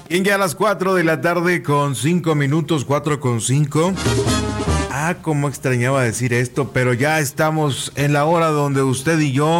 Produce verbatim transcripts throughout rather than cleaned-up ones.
Bien, ya a las cuatro de la tarde con cinco minutos, cuatro con cinco. Ah, cómo extrañaba decir esto, pero ya estamos en la hora donde usted y yo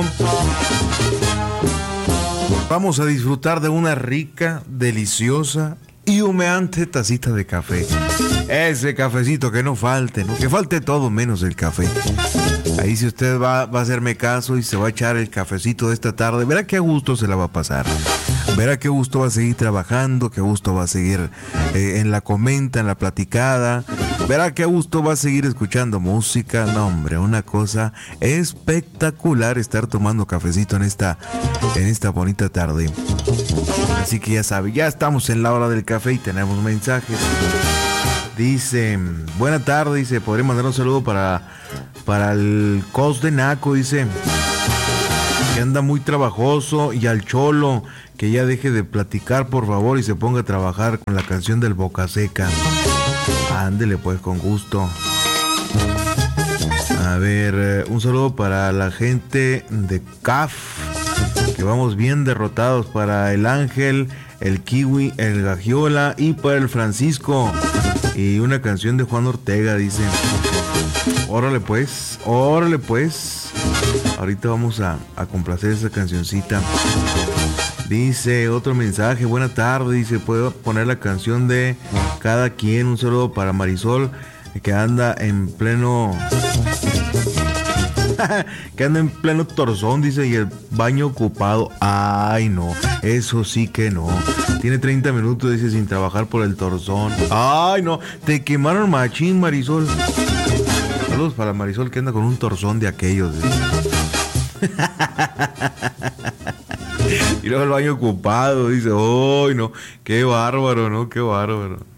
vamos a disfrutar de una rica, deliciosa y humeante tacita de café. Ese cafecito que no falte, ¿no? Que falte todo menos el café. Ahí si usted va, va a hacerme caso y se va a echar el cafecito de esta tarde, verá qué a gusto se la va a pasar. Verá qué gusto va a seguir trabajando, qué gusto va a seguir eh, en la comenta, en la platicada. Verá qué gusto va a seguir escuchando música. No, hombre, una cosa espectacular estar tomando cafecito en esta, en esta bonita tarde. Así que ya sabe, ya estamos en la hora del café y tenemos mensajes. Dice, buena tarde, dice, podría mandar un saludo para, para el Cos de Naco, dice, que anda muy trabajoso, y al Cholo, que ya deje de platicar, por favor, y se ponga a trabajar con la canción del Boca Seca. Ándele pues, con gusto. A ver, un saludo para la gente de C A F, que vamos bien derrotados, para el Ángel, el Kiwi, el Gagiola y para el Francisco. Y una canción de Juan Ortega, dice. Órale pues, órale pues. Ahorita vamos a, a complacer esa cancioncita. Dice otro mensaje, buena tarde, dice, puedo poner la canción de Cada Quien. Un saludo para Marisol, que anda en pleno... que anda en pleno torzón, dice, y el baño ocupado. Ay, no, eso sí que no. Tiene treinta minutos, dice, sin trabajar por el torzón. Ay, no, te quemaron machín, Marisol. Saludos para Marisol, que anda con un torzón de aquellos. Y luego el baño ocupado, dice. Ay, no, qué bárbaro, ¿no? Qué bárbaro.